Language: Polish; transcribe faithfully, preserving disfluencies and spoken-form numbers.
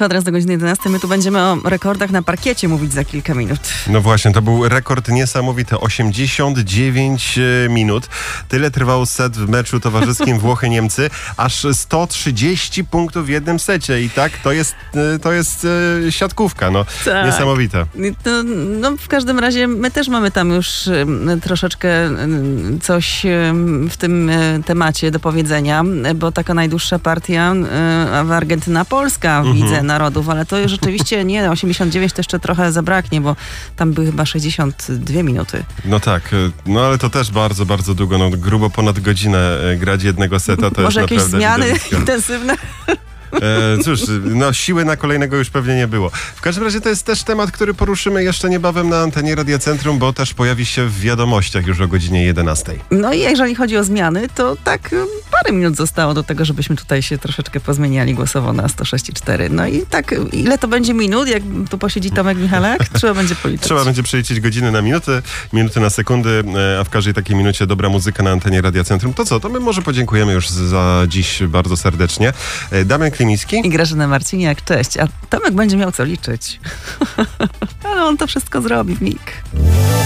Kwadrans do godziny jedenastej. My tu będziemy o rekordach na parkiecie mówić za kilka minut. No właśnie, to był rekord niesamowity. osiemdziesiąt dziewięć minut. Tyle trwał set w meczu towarzyskim Włochy-Niemcy. Aż sto trzydzieści punktów w jednym secie. I tak, to jest, to jest e, siatkówka. No, tak. Niesamowite. No, no w każdym razie my też mamy tam już y, troszeczkę y, coś y, w tym y, temacie do powiedzenia, bo taka najdłuższa partia y, Argentyna-Polska Mhm. widzę narodów, ale to rzeczywiście nie, osiemdziesiąt dziewięć to jeszcze trochę zabraknie, bo tam były chyba sześćdziesiąt dwie minuty. No tak, no ale to też bardzo, bardzo długo. No, grubo ponad godzinę grać jednego seta to Może jest jakieś naprawdę zmiany widowisko. intensywne? E, cóż, no siły na kolejnego już pewnie nie było. W każdym razie to jest też temat, który poruszymy jeszcze niebawem na antenie Radia Centrum, bo też pojawi się w wiadomościach już o godzinie jedenastej. No i jeżeli chodzi o zmiany, to tak y, parę minut zostało do tego, żebyśmy tutaj się troszeczkę pozmieniali głosowo na sto sześć i cztery. No i tak, ile to będzie minut, jak tu posiedzi Tomek Michalak? Trzeba będzie policzyć. Trzeba będzie przeliczyć godziny na minuty, minuty na sekundy, a w każdej takiej minucie dobra muzyka na antenie Radia Centrum. To co, to my może podziękujemy już za dziś bardzo serdecznie. Damian Klimiński I Grażyna Marciniak, cześć. A Tomek będzie miał co liczyć. Ale on to wszystko zrobi w mig.